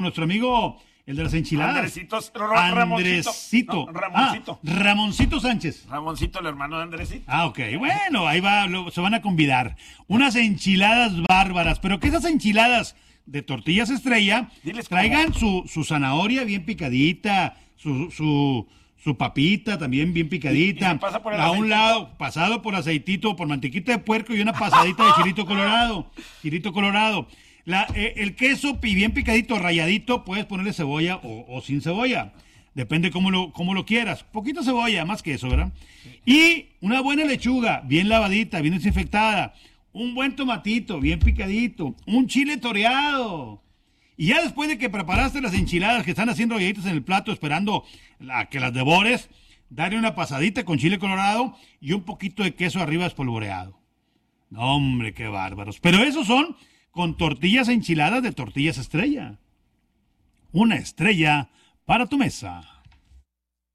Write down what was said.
nuestro amigo, el de las enchiladas. Ramoncito. Ramoncito Sánchez. Ramoncito, el hermano de Andresito. Ok, bueno, ahí va, se van a convidar. Unas enchiladas bárbaras, pero que esas enchiladas de tortillas Estrella traigan su zanahoria bien picadita, su papita también bien picadita. A un lado, pasado por aceitito, por mantequita de puerco y una pasadita de chilito colorado. El queso bien picadito, rayadito, puedes ponerle cebolla o sin cebolla. Depende cómo lo quieras. Poquito cebolla, más queso, ¿verdad? Y una buena lechuga, bien lavadita, bien desinfectada. Un buen tomatito, bien picadito. Un chile toreado. Y ya después de que preparaste las enchiladas que están haciendo rayaditas en el plato, esperando a que las devores, darle una pasadita con chile colorado y un poquito de queso arriba espolvoreado. No, hombre, qué bárbaros. Pero esos son con tortillas enchiladas de Tortillas Estrella. Una estrella para tu mesa.